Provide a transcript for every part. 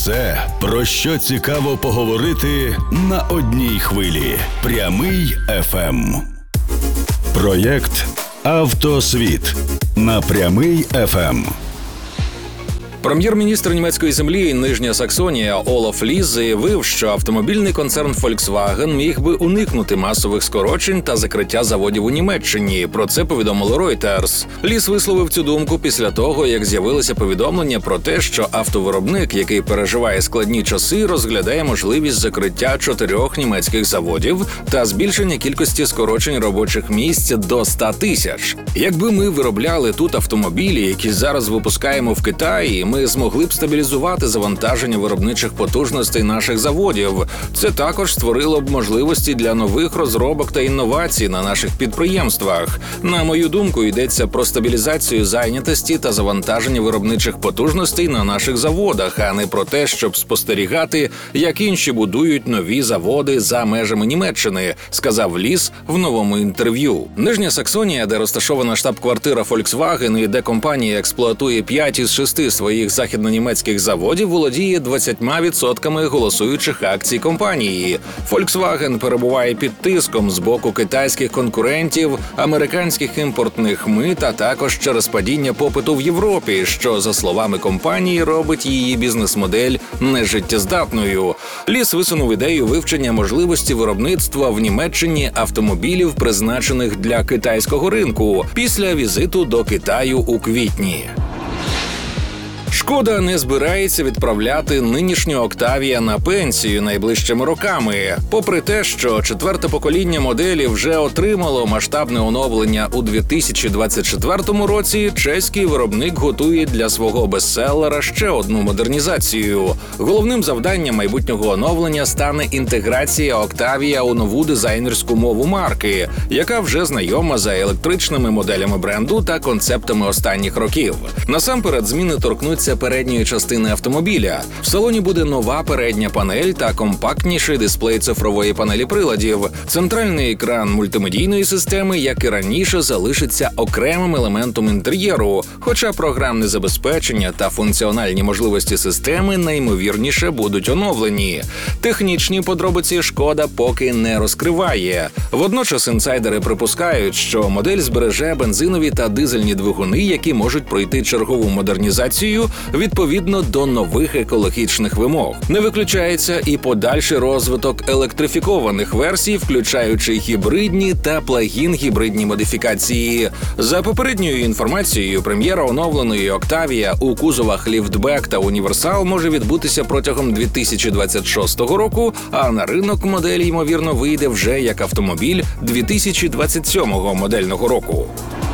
Все, про що цікаво поговорити на одній хвилі. Прямий ФМ. Проєкт «Автосвіт» на Прямий ФМ. Прем'єр-міністр німецької землі Нижня Саксонія Олаф Ліс заявив, що автомобільний концерн Volkswagen міг би уникнути масових скорочень та закриття заводів у Німеччині. Про це повідомили Reuters. Ліс висловив цю думку після того, як з'явилися повідомлення про те, що автовиробник, який переживає складні часи, розглядає можливість закриття 4 німецьких заводів та збільшення кількості скорочень робочих місць до 100 тисяч. Якби ми виробляли тут автомобілі, які зараз випускаємо в Китаї, ми змогли б стабілізувати завантаження виробничих потужностей наших заводів. Це також створило б можливості для нових розробок та інновацій на наших підприємствах. На мою думку, йдеться про стабілізацію зайнятості та завантаження виробничих потужностей на наших заводах, а не про те, щоб спостерігати, як інші будують нові заводи за межами Німеччини, сказав Ліс в новому інтерв'ю. Нижня Саксонія, де розташована штаб-квартира Volkswagen і де компанія експлуатує 5 із 6 своїх західнонімецьких заводів, володіє 20% голосуючих акцій компанії. Volkswagen перебуває під тиском з боку китайських конкурентів, американських імпортних мит, а також через падіння попиту в Європі, що, за словами компанії, робить її бізнес-модель нежиттєздатною. Ліс висунув ідею вивчення можливості виробництва в Німеччині автомобілів, призначених для китайського ринку, після візиту до Китаю у квітні. Шкода не збирається відправляти нинішнього Октавія на пенсію найближчими роками. Попри те, що 4-те покоління моделі вже отримало масштабне оновлення у 2024 році, чеський виробник готує для свого бестселера ще одну модернізацію. Головним завданням майбутнього оновлення стане інтеграція Октавія у нову дизайнерську мову марки, яка вже знайома за електричними моделями бренду та концептами останніх років. Насамперед, зміни торкнуться передньої частини автомобіля. В салоні буде нова передня панель та компактніший дисплей цифрової панелі приладів. Центральний екран мультимедійної системи, як і раніше, залишиться окремим елементом інтер'єру, хоча програмне забезпечення та функціональні можливості системи найімовірніше будуть оновлені. Технічні подробиці Шкода поки не розкриває. Водночас інсайдери припускають, що модель збереже бензинові та дизельні двигуни, які можуть пройти чергову модернізацію відповідно до нових екологічних вимог. Не виключається і подальший розвиток електрифікованих версій, включаючи гібридні та плагін-гібридні модифікації. За попередньою інформацією, прем'єра оновленої Октавія у кузовах ліфтбек та універсал може відбутися протягом 2026 року, а на ринок модель, ймовірно, вийде вже як автомобіль 2027 модельного року.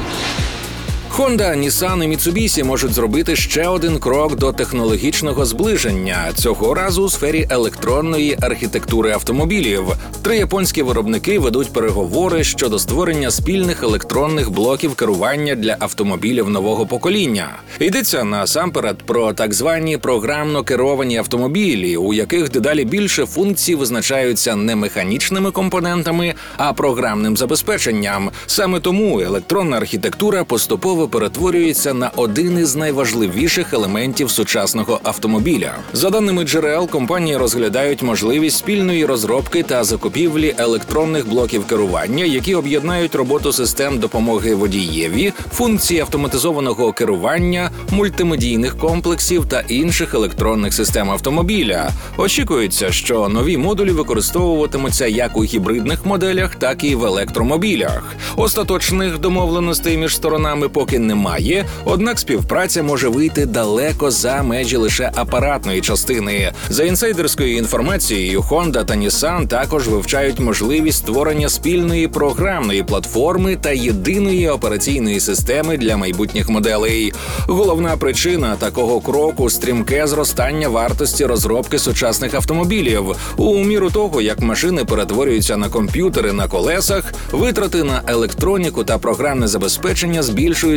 Honda, Nissan і Mitsubishi можуть зробити ще один крок до технологічного зближення, цього разу у сфері електронної архітектури автомобілів. 3 японські виробники ведуть переговори щодо створення спільних електронних блоків керування для автомобілів нового покоління. Йдеться насамперед про так звані програмно керовані автомобілі, у яких дедалі більше функцій визначаються не механічними компонентами, а програмним забезпеченням. Саме тому електронна архітектура поступово перетворюється на один із найважливіших елементів сучасного автомобіля. За даними джерел, компанії розглядають можливість спільної розробки та закупівлі електронних блоків керування, які об'єднають роботу систем допомоги водієві, функції автоматизованого керування, мультимедійних комплексів та інших електронних систем автомобіля. Очікується, що нові модулі використовуватимуться як у гібридних моделях, так і в електромобілях. Остаточних домовленостей між сторонами поки немає, однак співпраця може вийти далеко за межі лише апаратної частини. За інсайдерською інформацією, Honda та Nissan також вивчають можливість створення спільної програмної платформи та єдиної операційної системи для майбутніх моделей. Головна причина такого кроку – стрімке зростання вартості розробки сучасних автомобілів. У міру того, як машини перетворюються на комп'ютери на колесах, витрати на електроніку та програмне забезпечення збільшуються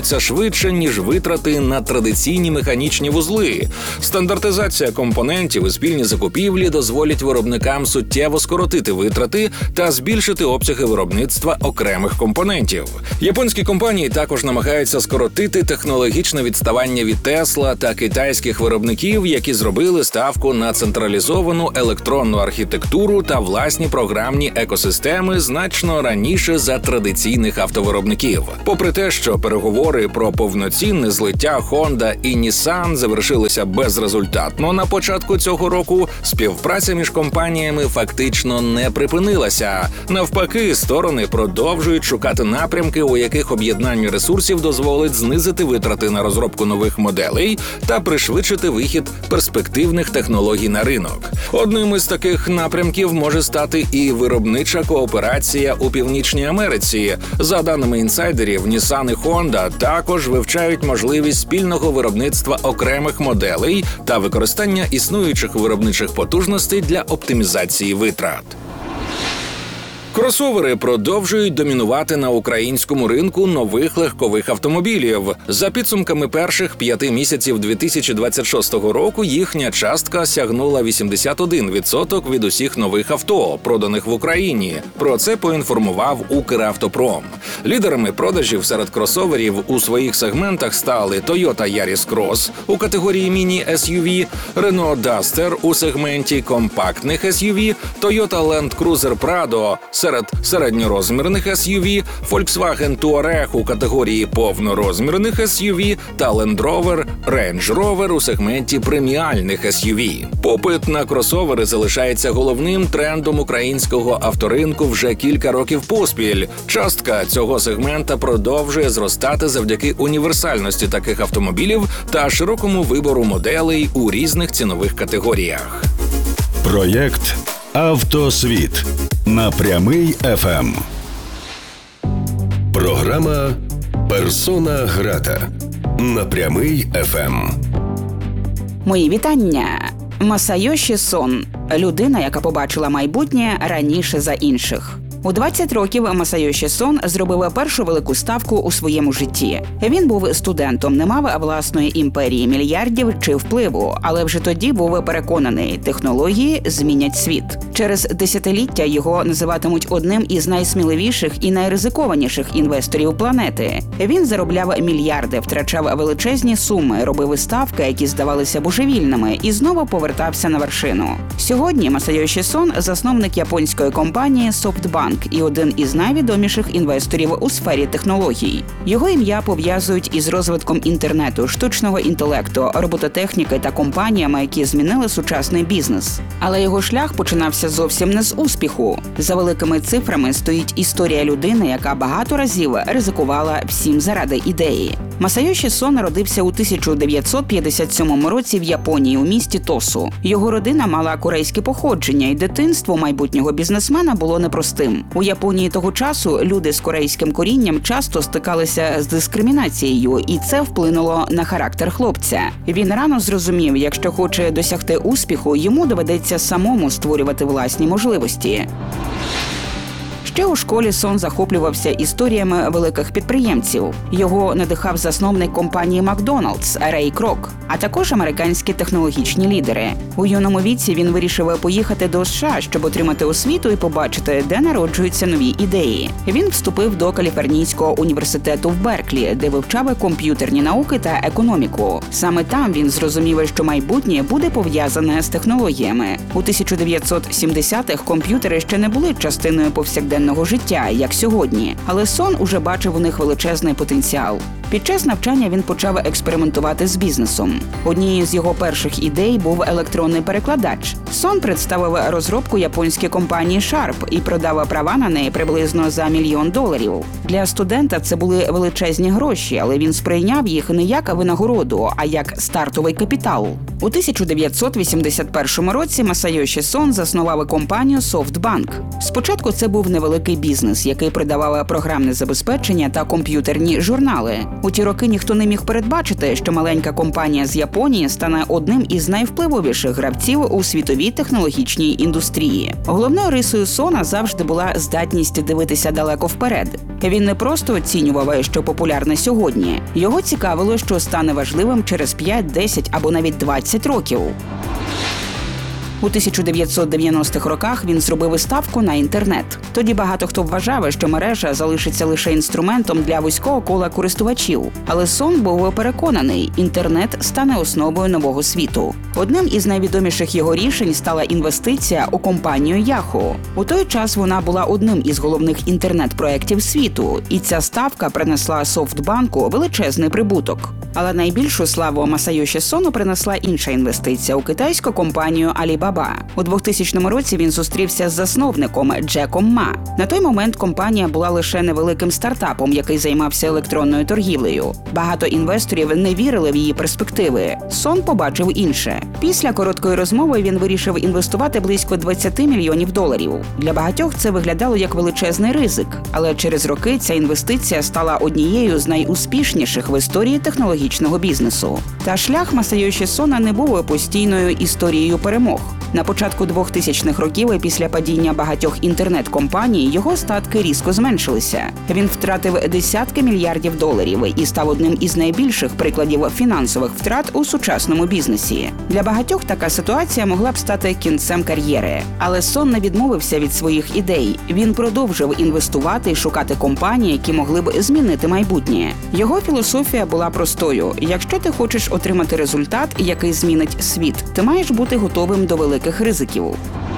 окупаються швидше, ніж витрати на традиційні механічні вузли. Стандартизація компонентів і спільні закупівлі дозволять виробникам суттєво скоротити витрати та збільшити обсяги виробництва окремих компонентів. Японські компанії також намагаються скоротити технологічне відставання від Tesla та китайських виробників, які зробили ставку на централізовану електронну архітектуру та власні програмні екосистеми значно раніше за традиційних автовиробників. Попри те, що переговори про повноцінне злиття Honda і Nissan завершилися безрезультатно на початку цього року, співпраця між компаніями фактично не припинилася. Навпаки, сторони продовжують шукати напрямки, у яких об'єднання ресурсів дозволить знизити витрати на розробку нових моделей та пришвидшити вихід перспективних технологій на ринок. Одним із таких напрямків може стати і виробнича кооперація у Північній Америці. За даними інсайдерів, Nissan і Honda також вивчають можливість спільного виробництва окремих моделей та використання існуючих виробничих потужностей для оптимізації витрат. Кросовери продовжують домінувати на українському ринку нових легкових автомобілів. За підсумками перших 5 місяців 2026 року їхня частка сягнула 81% від усіх нових авто, проданих в Україні. Про це поінформував Укравтопром. Лідерами продажів серед кросоверів у своїх сегментах стали Toyota Yaris Cross у категорії міні-SUV, Renault Duster у сегменті компактних SUV, Toyota Land Cruiser Prado серед середньорозмірних SUV, Volkswagen Touareg у категорії повнорозмірних SUV та Land Rover Range Rover у сегменті преміальних SUV. Попит на кросовери залишається головним трендом українського авторинку вже кілька років поспіль. Частка цього сегмента продовжує зростати завдяки універсальності таких автомобілів та широкому вибору моделей у різних цінових категоріях. Проєкт «Автосвіт» на Прямий ФМ. Програма «Персона грата» на Прямий ФМ. Мої вітання! Масайоші Сон – людина, яка побачила майбутнє раніше за інших. У 20 років Масайоші Сон зробив першу велику ставку у своєму житті. Він був студентом, не мав власної імперії мільярдів чи впливу, але вже тоді був переконаний – технології змінять світ. Через десятиліття його називатимуть одним із найсміливіших і найризикованіших інвесторів планети. Він заробляв мільярди, втрачав величезні суми, робив ставки, які здавалися божевільними, і знову повертався на вершину. Сьогодні Масайоші Сон – засновник японської компанії SoftBank і один із найвідоміших інвесторів у сфері технологій. Його ім'я пов'язують із розвитком інтернету, штучного інтелекту, робототехніки та компаніями, які змінили сучасний бізнес. Але його шлях починався зовсім не з успіху. За великими цифрами стоїть історія людини, яка багато разів ризикувала всім заради ідеї. Масайоші Сон народився у 1957 році в Японії у місті Тосу. Його родина мала корейське походження, і дитинство майбутнього бізнесмена було непростим. У Японії того часу люди з корейським корінням часто стикалися з дискримінацією, і це вплинуло на характер хлопця. Він рано зрозумів, якщо хоче досягти успіху, йому доведеться самому створювати власні можливості. Ще у школі Сон захоплювався історіями великих підприємців. Його надихав засновник компанії «Макдональдс» Рей Крок, а також американські технологічні лідери. У юному віці він вирішив поїхати до США, щоб отримати освіту і побачити, де народжуються нові ідеї. Він вступив до Каліфорнійського університету в Берклі, де вивчав комп'ютерні науки та економіку. Саме там він зрозумів, що майбутнє буде пов'язане з технологіями. У 1970-х комп'ютери ще не були частиною повсякденного життя, як сьогодні, але Сон уже бачив у них величезний потенціал. Під час навчання він почав експериментувати з бізнесом. Однією з його перших ідей був електронний перекладач. Сон представив розробку японській компанії Sharp і продав права на неї приблизно за $1 мільйон. Для студента це були величезні гроші, але він сприйняв їх не як винагороду, а як стартовий капітал. У 1981 році Масайоші Сон заснував компанію SoftBank. Спочатку це був невеликий бізнес, який продавав програмне забезпечення та комп'ютерні журнали. У ті роки ніхто не міг передбачити, що маленька компанія з Японії стане одним із найвпливовіших гравців у світовій технологічній індустрії. Головною рисою Сона завжди була здатність дивитися далеко вперед. Він не просто оцінював, що популярне сьогодні. Його цікавило, що стане важливим через 5, 10 або навіть 20 років. У 1990-х роках він зробив ставку на інтернет. Тоді багато хто вважав, що мережа залишиться лише інструментом для вузького кола користувачів. Але Сон був переконаний, інтернет стане основою нового світу. Одним із найвідоміших його рішень стала інвестиція у компанію Yahoo. У той час вона була одним із головних інтернет-проєктів світу, і ця ставка принесла SoftBank величезний прибуток. Але найбільшу славу Масайоші Сону принесла інша інвестиція у китайську компанію Alibaba. У 2000 році він зустрівся з засновником Джеком Ма. На той момент компанія була лише невеликим стартапом, який займався електронною торгівлею. Багато інвесторів не вірили в її перспективи. Сон побачив інше. Після короткої розмови він вирішив інвестувати близько $20 мільйонів. Для багатьох це виглядало як величезний ризик, але через роки ця інвестиція стала однією з найуспішніших в історії технологічного бізнесу. Та шлях Масайоші Сона не був постійною історією перемог. На початку 2000-х років, після падіння багатьох інтернет-компаній, його статки різко зменшилися. Він втратив десятки мільярдів доларів і став одним із найбільших прикладів фінансових втрат у сучасному бізнесі. Для багатьох така ситуація могла б стати кінцем кар'єри. Але Сон не відмовився від своїх ідей. Він продовжив інвестувати і шукати компанії, які могли б змінити майбутнє. Його філософія була простою. Якщо ти хочеш отримати результат, який змінить світ, ти маєш бути готовим до великих ризиків.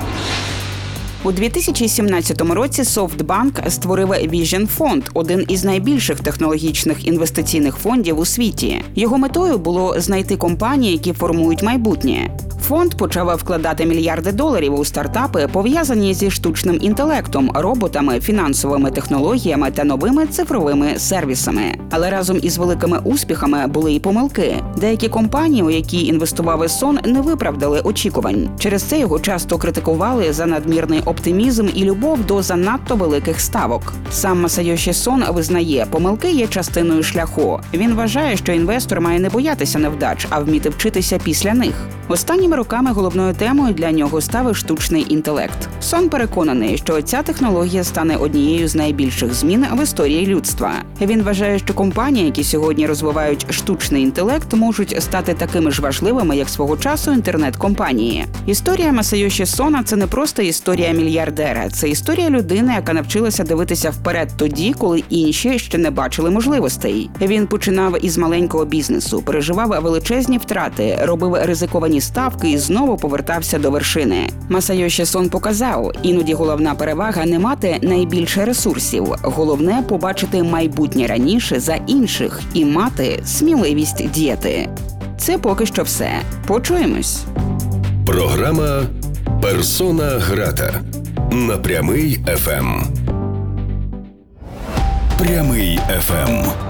У 2017 році SoftBank створив Vision Fund – один із найбільших технологічних інвестиційних фондів у світі. Його метою було знайти компанії, які формують майбутнє. Фонд почав вкладати мільярди доларів у стартапи, пов'язані зі штучним інтелектом, роботами, фінансовими технологіями та новими цифровими сервісами. Але разом із великими успіхами були й помилки. Деякі компанії, у які інвестував Сон, не виправдали очікувань. Через це його часто критикували за надмірний оптимізм і любов до занадто великих ставок. Сам Масайоші Сон визнає, помилки є частиною шляху. Він вважає, що інвестор має не боятися невдач, а вміти вчитися після них. Останніми роками головною темою для нього став штучний інтелект. Сон переконаний, що ця технологія стане однією з найбільших змін в історії людства. Він вважає, що компанії, які сьогодні розвивають штучний інтелект, можуть стати такими ж важливими, як свого часу інтернет-компанії. Історія Масайоші Сона – це не просто історія мільярдера, це історія людини, яка навчилася дивитися вперед тоді, коли інші ще не бачили можливостей. Він починав із маленького бізнесу, переживав величезні втрати, робив ризиковані ставки і знову повертався до вершини. Масайоші Сон показав, іноді головна перевага не мати найбільше ресурсів. Головне – побачити майбутнє раніше за інших і мати сміливість діяти. Це поки що все. Почуємось. Програма «Персона Грата» на Прямий ФМ. Прямий ФМ.